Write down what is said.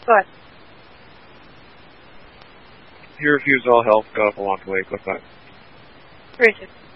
What? He refused all help, got up and walked away. What's that? Richard.